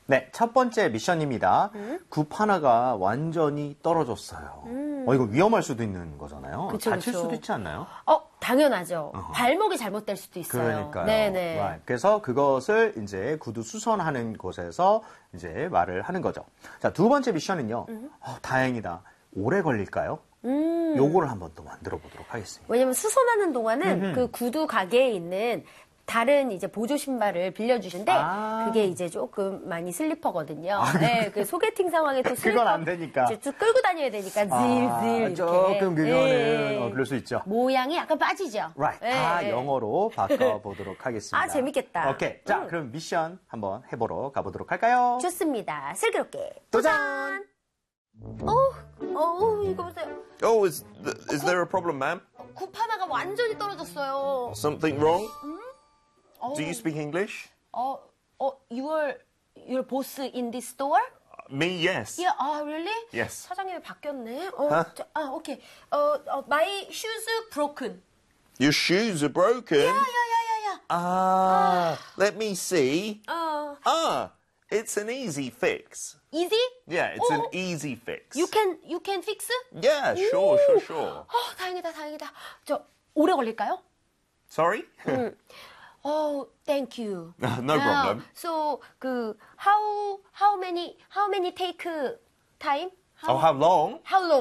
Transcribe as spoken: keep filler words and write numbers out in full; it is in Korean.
네, 첫 번째 미션입니다. 음? 굽 하나가 완전히 떨어졌어요. 음. 어, 이거 위험할 수도 있는 거잖아요. 그쵸, 다칠 그쵸. 수도 있지 않나요? 어, 당연하죠. 어허. 발목이 잘못될 수도 있어요. 그러니까요. 네네. Right. 그래서 그것을 이제 구두 수선하는 곳에서 이제 말을 하는 거죠. 자, 두 번째 미션은요. 음. 어, 다행이다. 오래 걸릴까요? 음. 요거를 한번 또 만들어 보도록 하겠습니다. 왜냐면 수선하는 동안은 음흠. 그 구두 가게에 있는 다른 이제 보조 신발을 빌려주신데 아. 그게 이제 조금 많이 슬리퍼거든요. 네, 그 소개팅 상황에 또 슬리퍼 그건 안 되니까. 이제 쭉 끌고 다녀야 되니까 질질 아, 이렇게. 조금 그거는 예. 어, 그럴 수 있죠. 모양이 약간 빠지죠. Right. 예, 다 예. 영어로 바꿔보도록 하겠습니다. 아, 재밌겠다. 오케이. 자, 음. 그럼 미션 한번 해보러 가보도록 할까요? 좋습니다. 슬기롭게 도전! 어, 어, 이거 보세요. Oh, is th- is there a problem, ma'am? 굽 하나가 완전히 떨어졌어요. Something wrong? 어, Do you speak English? 어, 어, your your boss in this store? Me, yes. Yeah, 아, really? Yes. 사장님이 바뀌었네. 어, Huh? 자, 아, 오케이. 어, 어, my shoes broken. Your shoes are broken. 야야야야야. Ah, let me see. 어, Ah, it's an easy fix. easy? Yeah, it's 어, an easy fix. You can you can fix? Yeah, sure, sure, sure. 어, 다행이다, 다행이다. 저 오래 걸릴까요? Sorry? Oh, thank you. No problem. So, 그 how how many how many take time? Oh, how long? How long?